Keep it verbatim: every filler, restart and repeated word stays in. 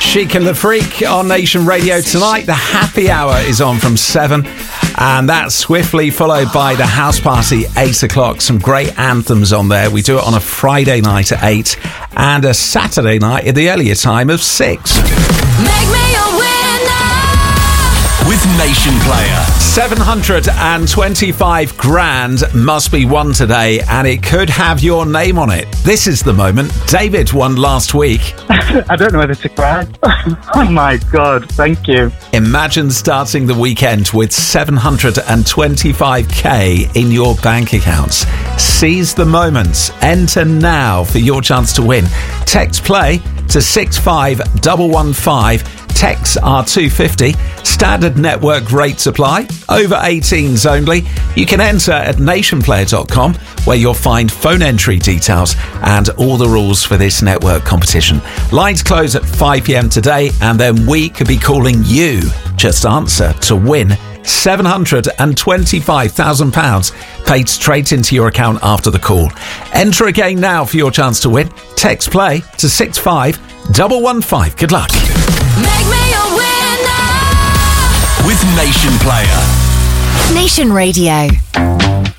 Chic and the Freak on Nation Radio tonight. The happy hour is on from seven, and that's swiftly followed by the house party, eight o'clock. Some great anthems on there. We do it on a Friday night at eight and a Saturday night at the earlier time of six. Make me a winner with Nation Player. seven hundred twenty-five grand must be won today, and it could have your name on it. This is the moment. David won last week. I don't know whether to cry. Oh my God, thank you. Imagine starting the weekend with seven hundred twenty-five k in your bank accounts. Seize the moment. Enter now for your chance to win. Text play to six five one one five. Texts are two pounds fifty. Standard network rates apply. Over eighteens only. You can enter at nationplayer dot com, where you'll find phone entry details and all the rules for this network competition. Lines close at five p.m. today, and then we could be calling you. Just answer to win seven hundred twenty-five thousand pounds paid straight into your account after the call. Enter again now for your chance to win. Text play to six five one one five. Good luck. Make me a winner with Nation Player. Nation Radio.